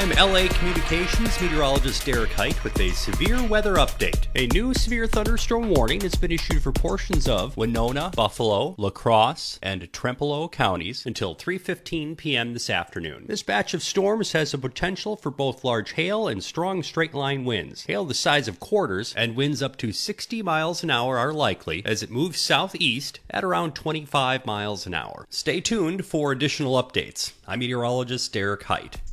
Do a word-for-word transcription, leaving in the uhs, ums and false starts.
I'm L A Communications meteorologist Derek Height with a severe weather update. A new severe thunderstorm warning has been issued for portions of Winona, Buffalo, La Crosse, and Trempealeau counties until three fifteen p.m. this afternoon. This batch of storms has the potential for both large hail and strong straight-line winds. Hail the size of quarters and winds up to sixty miles an hour are likely as it moves southeast at around twenty-five miles an hour. Stay tuned for additional updates. I'm meteorologist Derek Height.